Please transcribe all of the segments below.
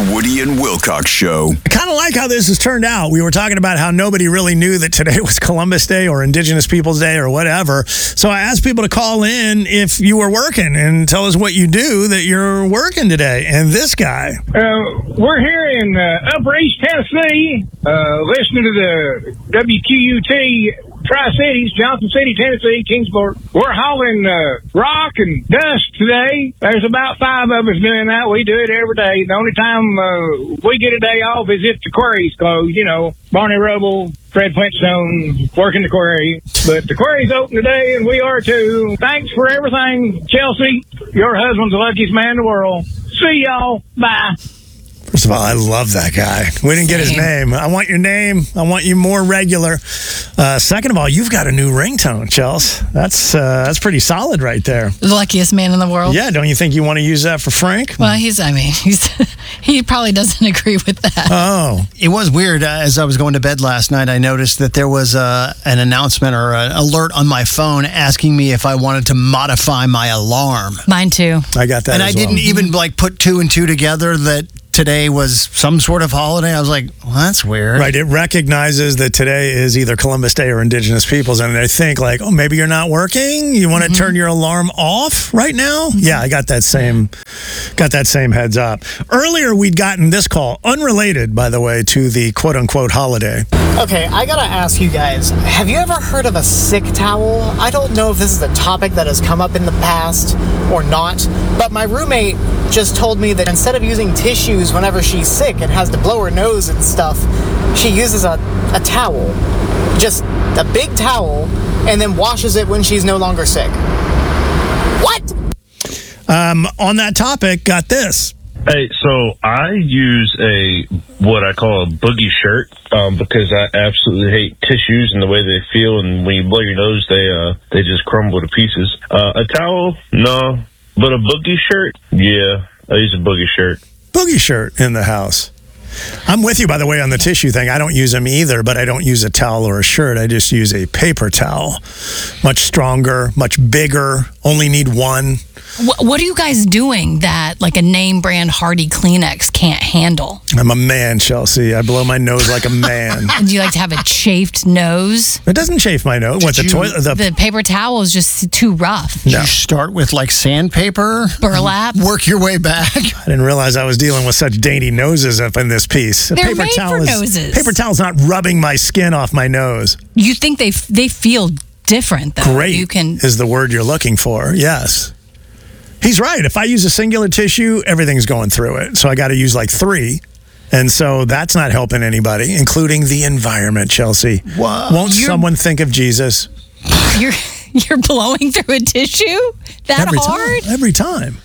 The Woody and Wilcox Show. I kind of like how this has turned out. We were talking about how nobody really knew that today was Columbus Day or Indigenous Peoples Day or whatever. So I asked people to call in if you were working and tell us what you do that you're working today. And this guy. We're here in Upper East Tennessee, listening to the WQUT Tri-Cities, Johnson City, Tennessee, Kingsport. We're hauling rock and dust today. There's about 5 of us doing that. We do it every day. The only time we get a day off is if the quarry's closed. You know, Barney Rubble, Fred Flintstone working the quarry. But the quarry's open today, and we are too. Thanks for everything, Chelsea. Your husband's the luckiest man in the world. See y'all. Bye. First of all, I love that guy. We didn't get his name. I want your name. I want you more regular. Second of all, you've got a new ringtone, Chels. That's pretty solid right there. The luckiest man in the world. Yeah, don't you think you want to use that for Frank? Well, he probably doesn't agree with that. Oh. It was weird. As I was going to bed last night, I noticed that there was an announcement or an alert on my phone asking me if I wanted to modify my alarm. Mine too. I got that And as I didn't well. even put 2 and 2 together that today was some sort of holiday. I was like, well, that's weird. Right. It recognizes that today is either Columbus Day or Indigenous Peoples. And they think like, oh, maybe you're not working. You want to turn your alarm off right now? Yeah, I got that same heads up. Earlier, we'd gotten this call, unrelated, by the way, to the quote unquote holiday. Okay, I gotta ask you guys, have you ever heard of a sick towel? I don't know if this is a topic that has come up in the past or not, but my roommate just told me that instead of using tissues whenever she's sick and has to blow her nose and stuff, she uses a towel. Just a big towel, and then washes it when she's no longer sick. What? On that topic, got this. Hey, so I use what I call a boogie shirt because I absolutely hate tissues and the way they feel, and when you blow your nose, they just crumble to pieces. A towel, no, but a boogie shirt, yeah, I use a boogie shirt. Boogie shirt in the house. I'm with you, by the way, on the tissue thing. I don't use them either, but I don't use a towel or a shirt. I just use a paper towel. Much stronger, much bigger, only need one. What are you guys doing that like a name brand Hardy Kleenex can't handle? I'm a man, Chelsea. I blow my nose like a man. Do you like to have a chafed nose? It doesn't chafe my nose. What, The paper towel is just too rough. Did you start with like sandpaper? Burlap? Work your way back? I didn't realize I was dealing with such dainty noses up in this piece. They're made for noses. Paper towel's not rubbing my skin off my nose. You think they feel different, though. Great is the word you're looking for. Yes. He's right. If I use a singular tissue, everything's going through it. So I got to use like 3. And so that's not helping anybody, including the environment, Chelsea. What? Won't someone think of Jesus? You're blowing through a tissue? That hard? Every time.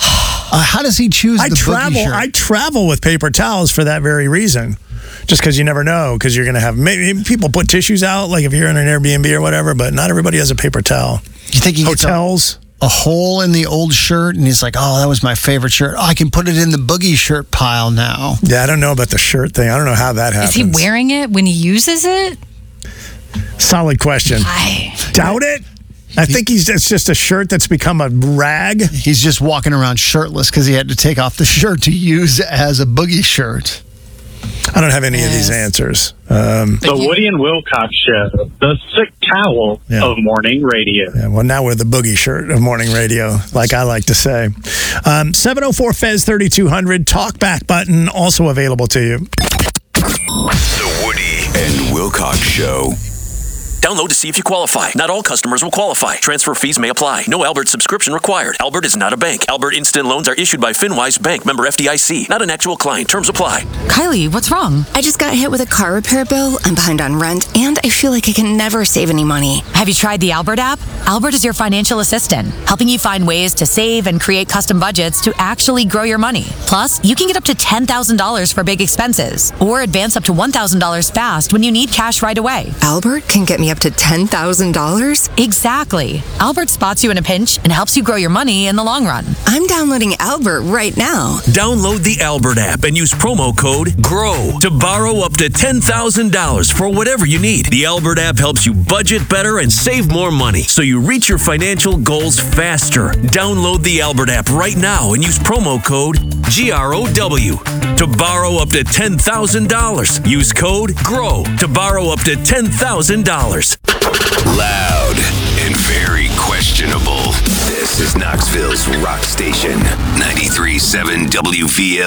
How does he choose the boogie shirt? I travel with paper towels for that very reason. Just because you never know, because you're going to have... Maybe people put tissues out, like if you're in an Airbnb or whatever, but not everybody has a paper towel. You think he gets hotels... a hole in the old shirt, and he's like, oh, that was my favorite shirt. Oh, I can put it in the boogie shirt pile now. Yeah, I don't know about the shirt thing. I don't know how that happens. Is he wearing it when he uses it? Solid question. I doubt it. I think it's just a shirt that's become a rag. He's just walking around shirtless because he had to take off the shirt to use as a boogie shirt. I don't have any of these answers. The Woody and Wilcox Show, the sick towel of morning radio. Yeah, well, now we're the boogie shirt of morning radio, like I like to say. 704-FEZ-3200, talk back button, also available to you. The Woody and Wilcox Show. Download to see if you qualify. Not all customers will qualify. Transfer fees may apply. No Albert subscription required. Albert is not a bank. Albert Instant Loans are issued by FinWise Bank, member FDIC. Not an actual client. Terms apply. Kylie, what's wrong? I just got hit with a car repair bill. I'm behind on rent, and I feel like I can never save any money. Have you tried the Albert app? Albert is your financial assistant, helping you find ways to save and create custom budgets to actually grow your money. Plus, you can get up to $10,000 for big expenses, or advance up to $1,000 fast when you need cash right away. Albert can get me up to $10,000? Exactly. Albert spots you in a pinch and helps you grow your money in the long run. I'm downloading Albert right now. Download the Albert app and use promo code GROW to borrow up to $10,000 for whatever you need. The Albert app helps you budget better and save more money, so you you reach your financial goals faster. Download the Albert app right now and use promo code GROW to borrow up to $10,000. Use code GROW to borrow up to $10,000. Loud and very questionable. This is Knoxville's rock station, 93.7 WVLK.